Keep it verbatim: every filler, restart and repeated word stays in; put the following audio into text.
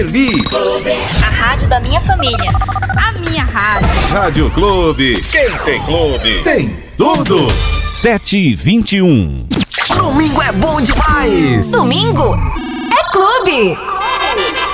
Feliz. A rádio da minha família. A minha rádio. Rádio Clube. Quem tem clube, tem tudo. sete e vinte e um. Domingo é bom demais. Domingo é clube.